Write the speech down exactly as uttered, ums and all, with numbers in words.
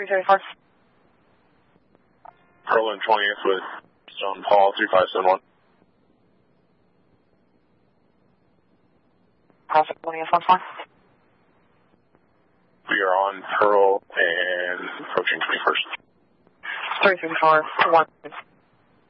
three thirty-four. Pearl and twentieth with Stone Paul, three five seven one. Traffic twentieth, one four. We are on Pearl and approaching twenty-first. three thirty-four, one.